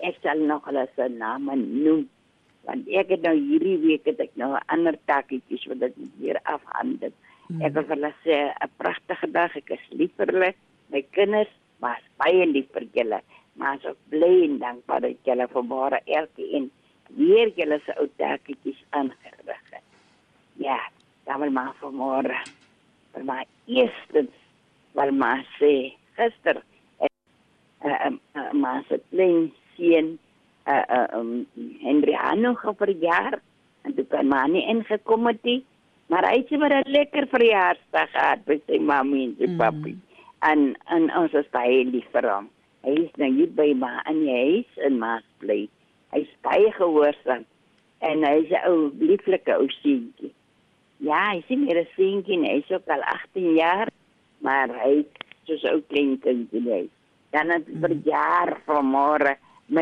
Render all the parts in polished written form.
ek sal nog hulle se name noem. Want ek het nou hierdie week het ek nou 'n ander taakietjies wat ek weer afhandel. Ek wil vir hulle sê 'n pragtige dag. Ek is lief vir hulle, my kinders, maar is baie lief vir julle. Maar is ook bly en dankbaar dat julle vanmôre elkeen weer julle se ou taakietjies aangerig het. Ja, dan wil maar vanmôre. Maar eerstens wil maar sê, gister maar se klein seun Henriano verjaar en toe kan maar nie ingekom het nie, maar hy het maar 'n lekker verjaarsdag gehad by sy mammy en sy papi en ons is baie lief vir hom. Hy is nou hier by ma in die huis in Maasvlei. Hy is baie gehoorsaam en hy is 'n ou lieflike ou seentjie. Ja, hy is nie meer 'n seentjie nie, hy is ook al 18 jaar, maar hy is soos 'n ou klein kindjie. Dan het verjaar vanmôre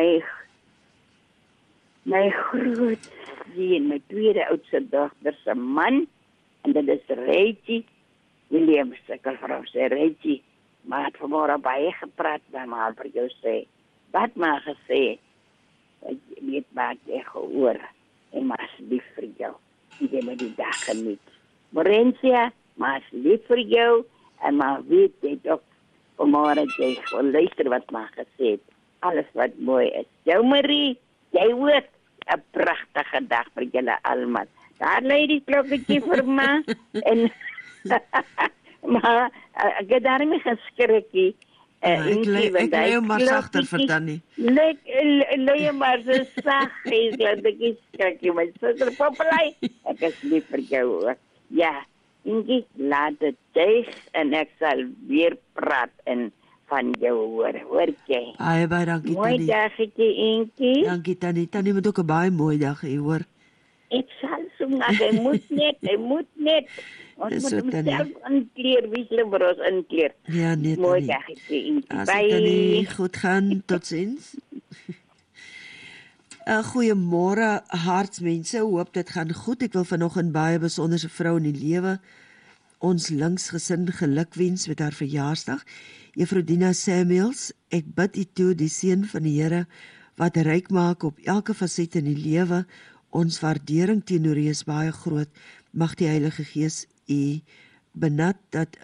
my groot seun, my tweede oudste dogter se man, en dit is Reggie Williams, ek wil vir hom sê, Reggie, maar het vanmôre baie gepraat, maar vir jou sê, wat maar gesê, ek weet maar jy gehoor, en maar is lief vir jou, en jy moet die dag geniet. Morensia, maar is lief vir jou, en maar weet jy toch, vanmôre jy gewoon luister wat maar gesê het, alles wat mooi is. Jou Marie, jy ook 'n pragtige dag vir julle almal. Daar lê die klokketjie vir my en maar ek het daarmee geskrikkie. Ek lê maar sagter vir Tannie. Lê maar so sag, laat ek skrikkie, my suster Popelei. Ek is lief vir jou ook. Ja, Ingie, laat dit tuig en ek sal weer praat en van jou hoor jy. Baie dankie, Mooi Tannie. dagetjie, Ingie. Dankie, Tannie. Tannie moet ook 'n baie mooi dag hê, hoor. Ek sal soms, hy moet net. Ons moet homself inkleer, wisselen vir ons inkleer. Ja, nee, Mooi Tannie. dagetjie, Ingie. As dit Tannie Bye. goed gaan, totsiens. Goeiemôre hartsmense, hoop dit gaan goed. Ek wil vanoggend baie besonderse vrou in die lewe ons linksgesin gelukwens met haar verjaarsdag. Juffrou Dina Samuels, ek bid u toe die seën van die Here wat ryk maak op elke faset in die lewe. Ons waardering teenoor u is baie groot. Mag die Heilige Gees u benut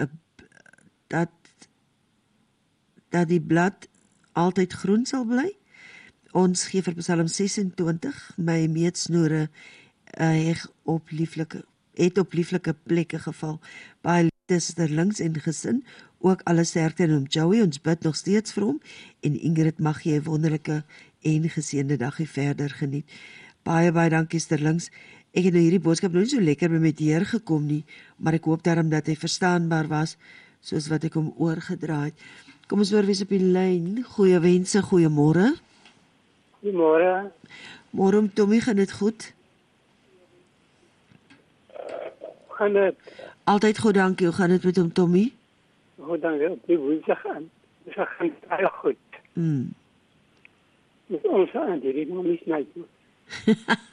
dat die blad altyd groen sal bly. Ons gee vir Psalm 26, my meetsnoere het op lieflike plekke geval. Baie liefdes ter links en gesin, ook alle sterkte in hom Joey, ons bid nog steeds vir hom, en Ingrid mag jy 'n wonderlike en geseënde dagie verder geniet. Baie dankie Sterlings. Ek het nou hierdie boodskap nou nie so lekker by my deur gekom nie, maar ek hoop daarom dat hy verstaanbaar was, soos wat ek hom oorgedra het. Kom ons hoor wie is op die lyn. Goeie wense, goeiemôre. Goeiemôre. Môre Tommy, gaan dit goed? Gaan dit? Altyd goed, dankie. Hoe gaan dit met hom Tommy? Goed, dankie. Op die woensdag aan. Dus dat gaat heel goed. Met ons aan, die mammies niet.